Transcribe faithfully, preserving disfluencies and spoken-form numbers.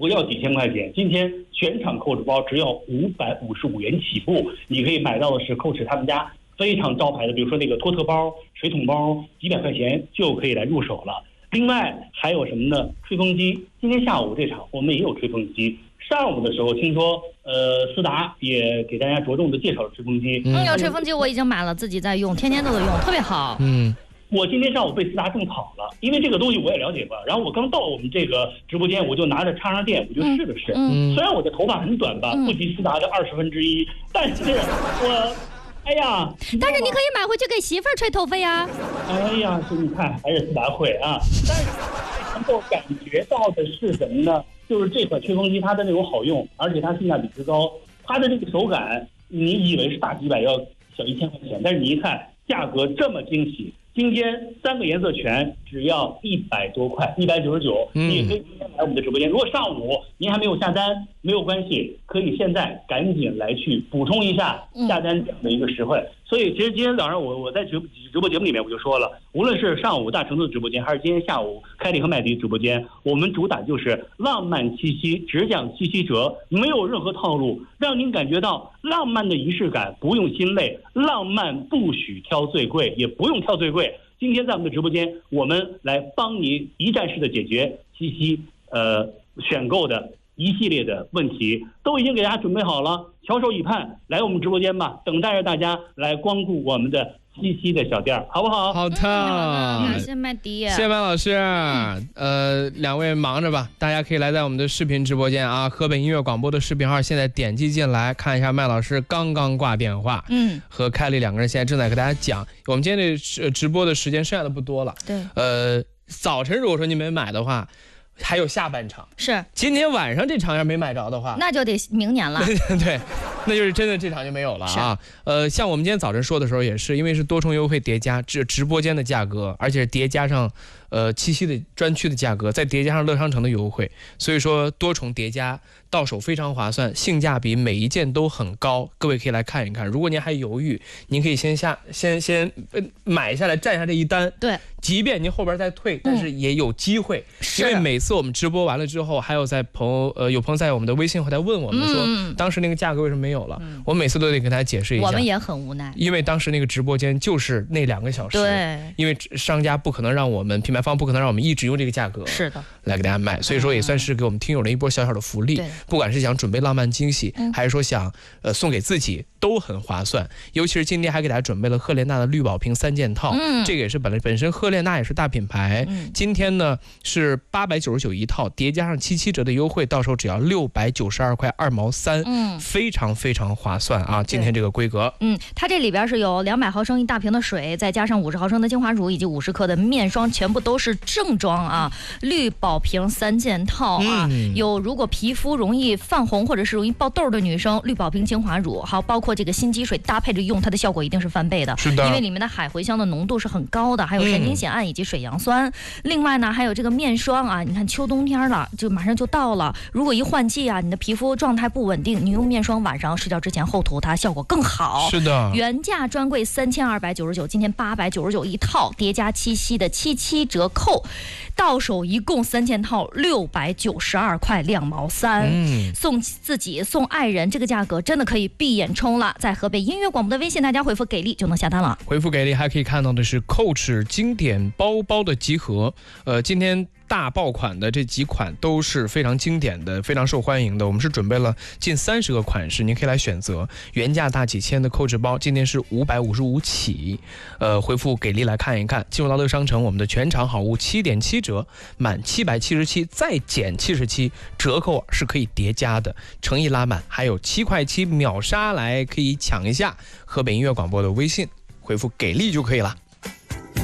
不要几千块钱，今天全场 Coach 包只要五百五十五元起步，你可以买到的是 Coach 他们家非常招牌的，比如说那个托特包、水桶包，几百块钱就可以来入手了。另外还有什么呢？吹风机，今天下午这场我们也有吹风机。上午的时候听说，呃，思达也给大家着重的介绍了吹风机。 嗯，有吹风机我已经买了，自己在用，天天都在用，特别好。 嗯。 我今天上午被思达种草了，因为这个东西我也了解过。然后我刚到我们这个直播间，我就拿着插上电，我就试了试。嗯，虽然我的头发很短吧，不及思达的二十分之一，但是我，哎呀， 但是你可以买回去给媳妇儿吹头发呀。 哎呀，是你看还是思达会啊？但是能够感觉到的是什么呢？就是这款吹风机它的那种好用，而且它性价比之高，它的这个手感，你以为是大几百要小一千块钱，但是你一看价格这么惊喜。今天三个颜色全只要一百多块，一百九十九，你也可以今天来我们的直播间。如果上午您还没有下单，没有关系，可以现在赶紧来去补充一下下单这样的一个实惠。所以其实今天早上我我在直直播节目里面我就说了，无论是上午大橙子直播间，还是今天下午凯里和麦迪直播间，我们主打就是浪漫七夕，只讲七夕折，没有任何套路，让您感觉到浪漫的仪式感，不用心累，浪漫不许挑最贵，也不用挑最贵。今天在我们的直播间，我们来帮您一站式的解决七夕呃选购的一系列的问题，都已经给大家准备好了，翘首以盼，来我们直播间吧，等待着大家来光顾我们的七夕的小店，好不好？ 好的， 嗯、谢谢麦迪， 谢谢麦老师。嗯、呃，两位忙着吧，大家可以来在我们的视频直播间啊，河北音乐广播的视频号，现在点击进来看一下麦老师刚刚挂电话，嗯，和凯丽两个人现在正在给大家讲，我们今天的直播的时间剩下的不多了， 对， 呃，早晨如果说你没买的话。还有下半场， 是今天晚上这场要没买着的话， 那就得明年了。 对，那就是真的这场就没有了啊。呃，像我们今天早晨说的时候也是，因为是多重优惠叠加，直直播间的价格，而且是叠加上呃七夕的专区的价格，再叠加上乐商城的优惠，所以说多重叠加到手非常划算，性价比每一件都很高。各位可以来看一看，如果您还犹豫，您可以先下先先、呃、买下来占下这一单。 对， 即便您后边再退，但是也有机会，嗯、因为每次我们直播完了之后，还有在朋友呃有朋友在我们的微信后台问我们说，嗯、当时那个价格为什么没有了？嗯、我每次都得跟大家解释一下。 我们也很无奈， 因为当时那个直播间就是那两个小时， 对， 因为商家不可能让我们品牌方不可能让我们一直用这个价格， 是的， 来给大家卖，所以说也算是给我们听友的一波小小的福利。 对， 不管是想准备浪漫惊喜，嗯、还是说想呃送给自己，都很划算。尤其是今天还给大家准备了赫莲娜的绿宝瓶三件套，嗯，这个也是本来本身赫莲娜也是大品牌，嗯、今天呢是八百九十九一套，叠加上七七折的优惠，到手只要六百九十二块二毛三，嗯，非常非常划算啊！今天这个规格， 嗯，它这里边是有两百毫升一大瓶的水，再加上五十毫升的精华乳以及五十克的面霜，全部都是正装啊，绿宝瓶三件套啊，嗯、有如果皮肤容易泛红或者是容易爆痘的女生，绿宝瓶精华乳，还有包括这个心肌水搭配着用，它的效果一定是翻倍的， 是的， 因为里面的海茴香的浓度是很高的，还有神经酰胺以及水杨酸。嗯、另外呢，还有这个面霜啊，你看秋冬天了，就马上就到了，如果一换季啊，你的皮肤状态不稳定，你用面霜晚上睡觉之前厚涂它，效果更好。 是的， 原价专柜三千二百九十九，今天八百九十九一套，叠加七夕的七七折扣，到手一共三件套六百九十二块两毛三，嗯，送自己送爱人，这个价格真的可以闭眼冲了。在河北音乐广播的微信，大家回复给力就能下单了。 回复给力还可以看到的是 Coach 经典包包的集合，呃，今天大爆款的这几款都是非常经典的，非常受欢迎的。我们是准备了近三十个款式，您可以来选择。原价大几千的 Coach 包，今天是五百五十五起。呃，回复给力来看一看。进入到乐商城，我们的全场好物七点七折，满七百七十七再减七十七，折扣是可以叠加的，诚意拉满，还有七块七秒杀来可以抢一下。河北音乐广播的微信回复给力就可以了。